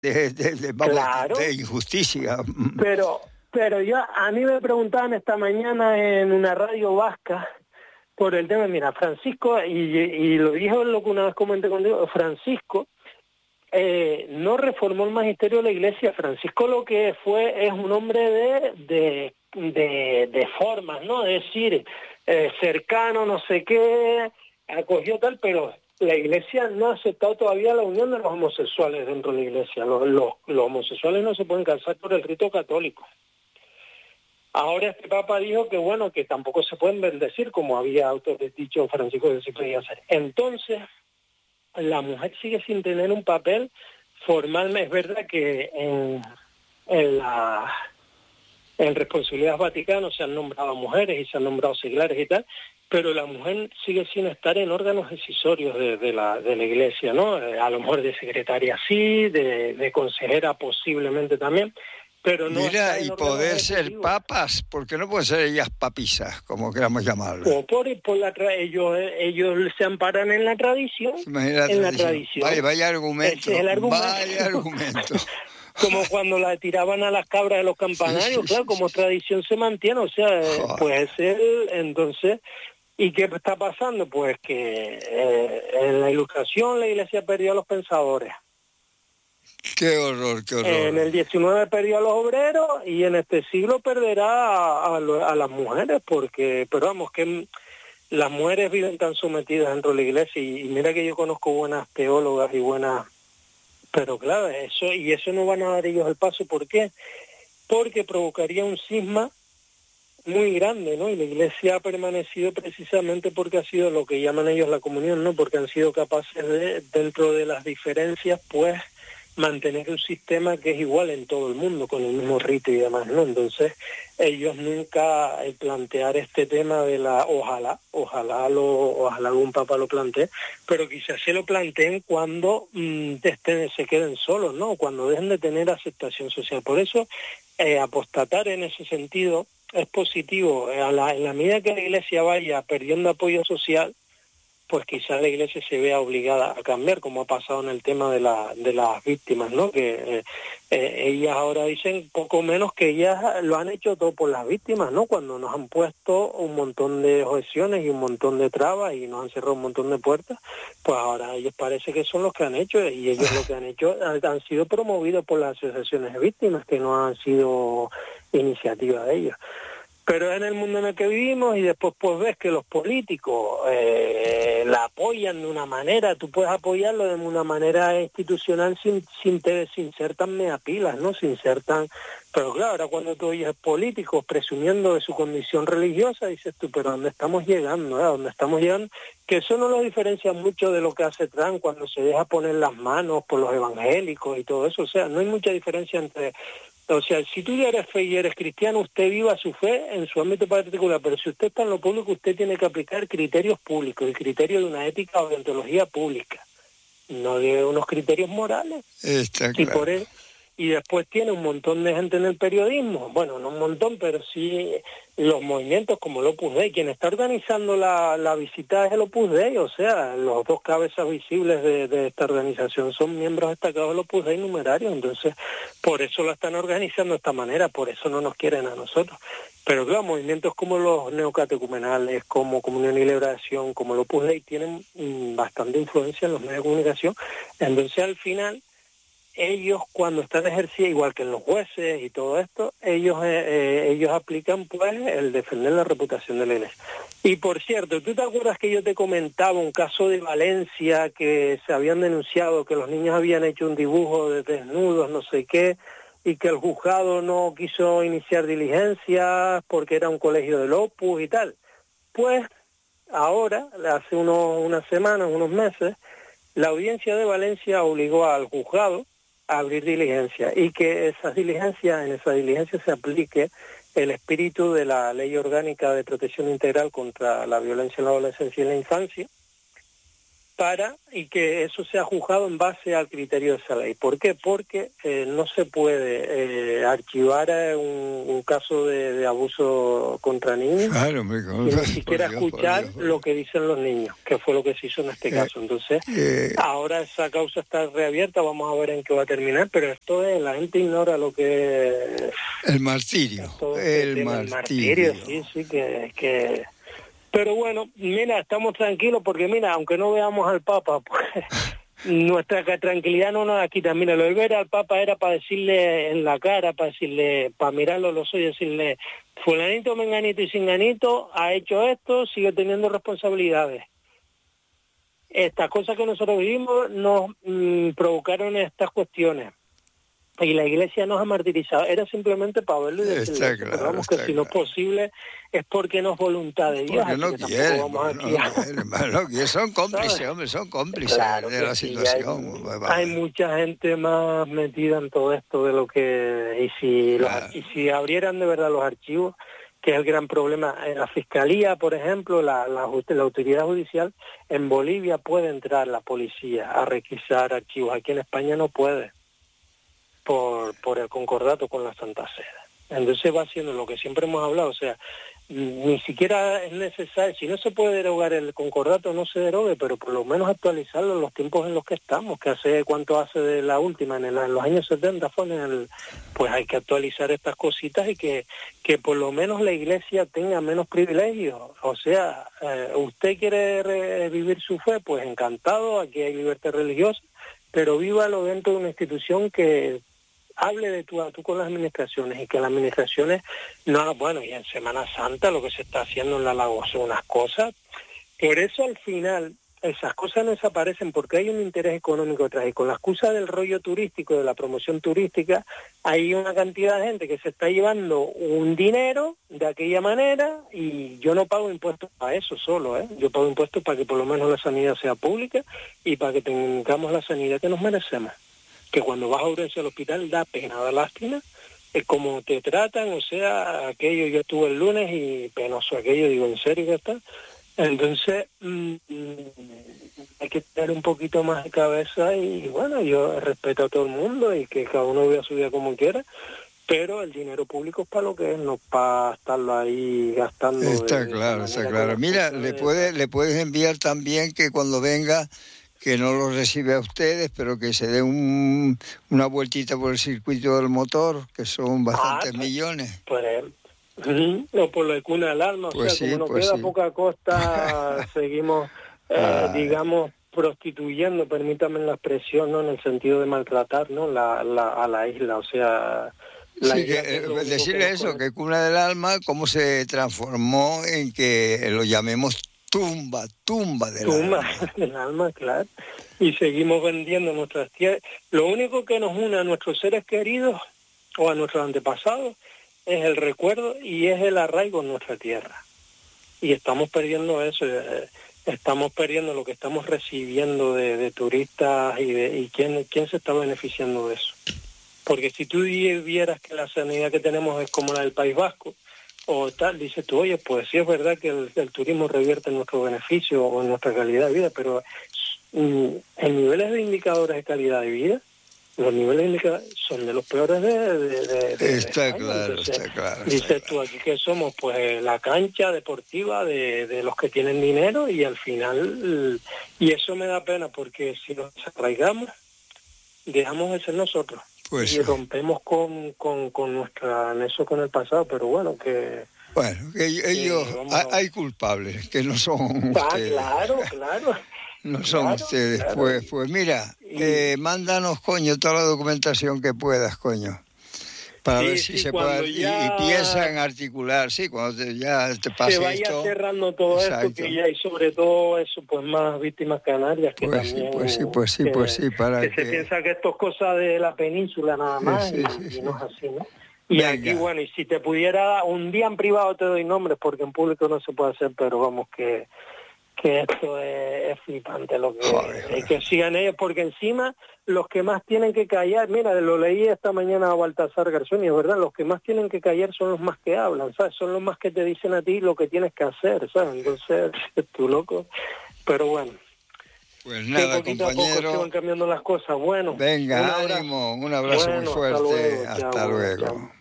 Claro, de injusticia. pero a mí me preguntaban esta mañana en una radio vasca por el tema, mira, Francisco, y lo dijo lo que una vez comenté contigo, Francisco no reformó el magisterio de la Iglesia. Francisco lo que fue es un hombre de formas, ¿no? Es decir, cercano, no sé qué, acogió tal, pero la Iglesia no ha aceptado todavía la unión de los homosexuales dentro de la Iglesia. Los homosexuales no se pueden casar por el rito católico. Ahora este Papa dijo que bueno, que tampoco se pueden bendecir, como había dicho Francisco que se podía hacer. Entonces, la mujer sigue sin tener un papel formal. Es verdad que en responsabilidades vaticanas se han nombrado mujeres y se han nombrado seglares y tal, pero la mujer sigue sin estar en órganos decisorios de la Iglesia, ¿no? A lo mejor de secretaria sí, de consejera posiblemente también, pero no. Mira, y poder ser papas, porque no pueden ser ellas papisas, como queramos llamarlo. O por ellos se amparan en la tradición. Imagínate, en la tradición. Vaya argumento. Ese es el argumento. Vaya argumento. Como cuando la tiraban a las cabras de los campanarios, claro, como tradición se mantiene, o sea, pues entonces, ¿y qué está pasando? Pues que en la Ilustración la Iglesia perdió a los pensadores. Qué horror, qué horror. En el 19 perdió a los obreros y en este siglo perderá a las mujeres, pero vamos, que las mujeres viven tan sometidas dentro de la Iglesia y mira que yo conozco buenas teólogas y buenas. Pero claro, eso no van a dar ellos el paso. ¿Por qué? Porque provocaría un cisma muy grande, ¿no? Y la Iglesia ha permanecido precisamente porque ha sido lo que llaman ellos la comunión, ¿no? Porque han sido capaces de, dentro de las diferencias, pues, mantener un sistema que es igual en todo el mundo, con el mismo rito y demás, ¿no? Entonces, ellos nunca plantear este tema de ojalá algún papa lo plantee, pero quizás se lo planteen cuando se queden solos, ¿no? Cuando dejen de tener aceptación social. Por eso, apostatar en ese sentido es positivo. En la medida que la Iglesia vaya perdiendo apoyo social, pues quizás la Iglesia se vea obligada a cambiar, como ha pasado en el tema de las víctimas, ¿no? Que ellas ahora dicen poco menos que ellas lo han hecho todo por las víctimas, ¿no? Cuando nos han puesto un montón de objeciones y un montón de trabas y nos han cerrado un montón de puertas, pues ahora ellos parece que son los que han hecho, y ellos lo que han hecho han sido promovidos por las asociaciones de víctimas, que no han sido iniciativa de ellos. Pero es en el mundo en el que vivimos y después pues ves que los políticos la apoyan de una manera, tú puedes apoyarlo de una manera institucional sin ser tan meapilas, ¿no? Sin ser tan. Pero claro, ahora cuando tú oyes políticos presumiendo de su condición religiosa, dices tú, pero ¿dónde estamos llegando? ¿A dónde estamos llegando? Que eso no lo diferencia mucho de lo que hace Trump cuando se deja poner las manos por los evangélicos y todo eso. O sea, no hay mucha diferencia entre. O sea, si tú ya eres fe y eres cristiano, usted viva su fe en su ámbito particular, pero si usted está en lo público, usted tiene que aplicar criterios públicos, el criterio de una ética o deontología pública, no de unos criterios morales. Está claro. Y después tiene un montón de gente en el periodismo, bueno, no un montón, pero sí los movimientos como el Opus Dei. Quien está organizando la visita es el Opus Dei, o sea, los dos cabezas visibles de esta organización son miembros destacados del Opus Dei numerarios, entonces por eso lo están organizando de esta manera, por eso no nos quieren a nosotros. Pero claro, movimientos como los neocatecumenales, como Comunión y Liberación, como el Opus Dei, tienen bastante influencia en los medios de comunicación, entonces al final ellos cuando están ejerciendo, igual que en los jueces y todo esto, ellos aplican pues el defender la reputación de la Iglesia. Y por cierto, ¿tú te acuerdas que yo te comentaba un caso de Valencia que se habían denunciado que los niños habían hecho un dibujo de desnudos, no sé qué, y que el juzgado no quiso iniciar diligencias porque era un colegio del Opus y tal? Pues ahora, hace unas semanas, unos meses, la audiencia de Valencia obligó al juzgado a abrir diligencia y que en esa diligencia se aplique el espíritu de la Ley Orgánica de Protección Integral contra la Violencia en la Adolescencia y en la Infancia, y que eso sea juzgado en base al criterio de esa ley. ¿Por qué? Porque no se puede archivar un caso de abuso contra niños, claro, sin ni siquiera escuchar lo que dicen los niños, que fue lo que se hizo en este caso. Entonces, ahora esa causa está reabierta, vamos a ver en qué va a terminar, pero esto es, la gente ignora lo que es... El martirio, el martirio. Sí, que... Pero bueno, mira, estamos tranquilos porque mira, aunque no veamos al Papa, pues nuestra tranquilidad no nos la quita. Mira, lo de ver al Papa era para decirle en la cara, para mirarlo a los ojos y decirle, fulanito, menganito y singanito ha hecho esto, sigue teniendo responsabilidades. Estas cosas que nosotros vivimos nos provocaron estas cuestiones. Y la Iglesia nos ha martirizado, era simplemente para verlo y decirle, pero vamos, que si no es posible es porque no es voluntad de Dios. Porque no quieren, son cómplices, hombre, son cómplices de la situación. Hay mucha gente más metida en todo esto de lo que... Y si abrieran de verdad los archivos, que es el gran problema, en la Fiscalía, por ejemplo, la autoridad judicial, en Bolivia puede entrar la policía a requisar archivos, aquí en España no puede. Por el concordato con la Santa Sede. Entonces va haciendo lo que siempre hemos hablado, o sea, ni siquiera es necesario, si no se puede derogar el concordato, no se derogue, pero por lo menos actualizarlo en los tiempos en los que estamos, que cuánto hace de la última, en los años 70 pues hay que actualizar estas cositas y que por lo menos la Iglesia tenga menos privilegios. O sea, usted quiere vivir su fe, pues encantado, aquí hay libertad religiosa, pero vívalo dentro de una institución que hable de tú a tú con las administraciones y que las administraciones, y en Semana Santa lo que se está haciendo en la Lagoa son unas cosas. Por eso al final esas cosas no desaparecen porque hay un interés económico detrás y con la excusa del rollo turístico, de la promoción turística, hay una cantidad de gente que se está llevando un dinero de aquella manera y yo no pago impuestos para eso solo, yo pago impuestos para que por lo menos la sanidad sea pública y para que tengamos la sanidad que nos merecemos. Que cuando vas a urgencia al hospital da pena, da lástima, es como te tratan, o sea, aquello, yo estuve el lunes y penoso aquello, digo, ¿en serio que está? Entonces, hay que tener un poquito más de cabeza y bueno, yo respeto a todo el mundo y que cada uno vea su vida como quiera, pero el dinero público es para lo que es, no para estarlo ahí gastando. Está claro. Mira, le puedes enviar también que cuando venga, que no lo recibe a ustedes, pero que se dé una vueltita por el circuito del motor, que son bastantes millones. No, por lo de Cuna del Alma, pues o sea, como nos queda poca costa, seguimos, digamos, prostituyendo, permítame la expresión, ¿no? En el sentido de maltratar, ¿no? a la isla, o sea... decirle eso, que Cuna del Alma, cómo se transformó en que lo llamemos tumba del alma, claro. Y seguimos vendiendo nuestras tierras. Lo único que nos une a nuestros seres queridos o a nuestros antepasados es el recuerdo y es el arraigo en nuestra tierra. Y estamos perdiendo eso, estamos perdiendo lo que estamos recibiendo de turistas y quién se está beneficiando de eso. Porque si tú vieras que la sanidad que tenemos es como la del País Vasco, o tal, dices tú, oye, pues sí es verdad que el turismo revierte en nuestro beneficio o en nuestra calidad de vida, pero en niveles de indicadores de calidad de vida, los niveles de indicadores son de los peores de está claro, entonces, está claro. Dices tú, aquí que somos, pues la cancha deportiva de los que tienen dinero y al final, y eso me da pena porque si nos arraigamos, dejamos de ser nosotros. Pues, y rompemos con nuestra anexo con el pasado, pero bueno, que... Bueno, que ellos, hay culpables, que no son ustedes. Claro. No son ustedes. Claro. Pues mira, mándanos, coño, toda la documentación que puedas, coño. Para ver si se puede. Y piensa en articular, cuando ya te pase esto. Se vaya cerrando todo esto, que ya hay sobre todo eso, pues más víctimas canarias que también. Pues sí, para que se piensa que esto es cosa de la península nada más, y no es así, ¿no? Y venga. Aquí, bueno, y si te pudiera, un día en privado te doy nombres, porque en público no se puede hacer, pero vamos que esto es flipante lo que hay que sigan ellos, porque encima los que más tienen que callar, mira, lo leí esta mañana a Baltasar Garzón, y es verdad, los que más tienen que callar son los más que hablan, ¿sabes? Son los más que te dicen a ti lo que tienes que hacer, ¿sabes? Entonces, tú loco, pero bueno. Pues nada, poquito a poco se compañero. van cambiando las cosas. Bueno, Venga, ánimo, un abrazo muy fuerte. Hasta luego. Hasta luego. Chao.